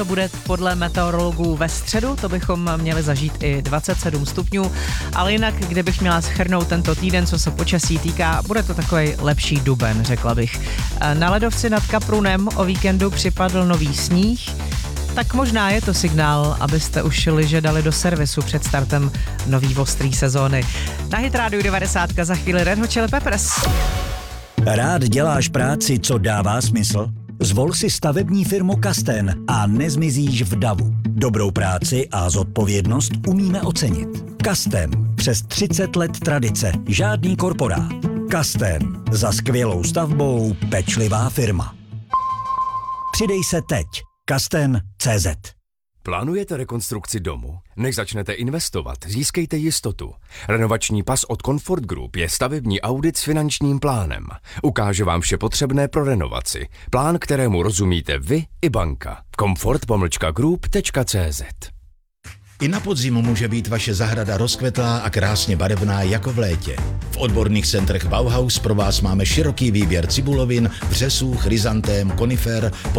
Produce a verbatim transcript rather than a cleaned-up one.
To bude podle meteorologů ve středu, to bychom měli zažít i dvacet sedm stupňů, ale jinak, kdybych měla shrnout tento týden, co se počasí týká, bude to takový lepší duben, řekla bych. Na ledovci nad Kaprunem o víkendu připadl nový sníh, tak možná je to signál, abyste už lyže dali do servisu před startem nový ostrý sezóny. Na Hit Radio devadesát za chvíli Red Hot Chili Peppers. Rád děláš práci, co dává smysl? Zvol si stavební firmu Kasten a nezmizíš v davu. Dobrou práci a zodpovědnost umíme ocenit. Kasten. Přes třicet let tradice. Žádný korporát. Kasten. Za skvělou stavbou pečlivá firma. Přidej se teď. Kasten tečka cé zet. Plánujete rekonstrukci domu? Než začnete investovat, získejte jistotu. Renovační pas od Comfort Group je stavební audit s finančním plánem. Ukáže vám vše potřebné pro renovaci. Plán, kterému rozumíte vy i banka. comfort pomlčka group tečka cé zet. I na podzim může být vaše zahrada rozkvetlá a krásně barevná jako v létě. V odborných centrech Bauhaus pro vás máme široký výběr cibulovin, vřesů, chryzantém, konifer,